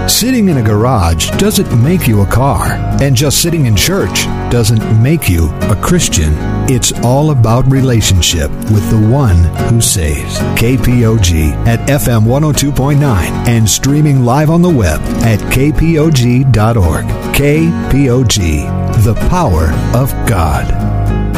Sitting in a garage doesn't make you a car, and just sitting in church doesn't make you a Christian. It's all about relationship with the one who saves. KPOG at FM 102.9 and streaming live on the web at kpog.org. KPOG, the power of God.